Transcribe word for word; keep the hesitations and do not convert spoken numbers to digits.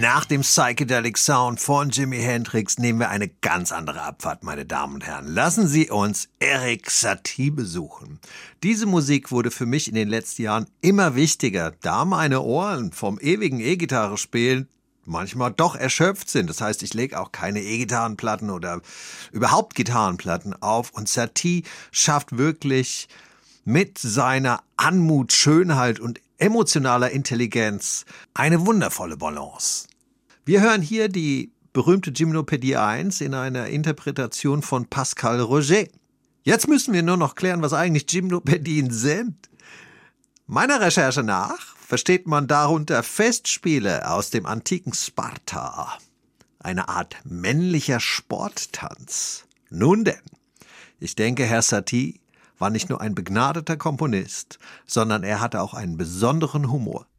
Nach dem Psychedelic Sound von Jimi Hendrix nehmen wir eine ganz andere Abfahrt, meine Damen und Herren. Lassen Sie uns Erik Satie besuchen. Diese Musik wurde für mich in den letzten Jahren immer wichtiger, da meine Ohren vom ewigen E-Gitarre spielen manchmal doch erschöpft sind. Das heißt, ich lege auch keine E-Gitarrenplatten oder überhaupt Gitarrenplatten auf. Und Satie schafft wirklich mit seiner Anmut, Schönheit und emotionaler Intelligenz eine wundervolle Balance. Wir hören hier die berühmte Gymnopädie eins in einer Interpretation von Pascal Roger. Jetzt müssen wir nur noch klären, was eigentlich Gymnopädien sind. Meiner Recherche nach versteht man darunter Festspiele aus dem antiken Sparta. Eine Art männlicher Sporttanz. Nun denn, ich denke, Herr Satie war nicht nur ein begnadeter Komponist, sondern er hatte auch einen besonderen Humor.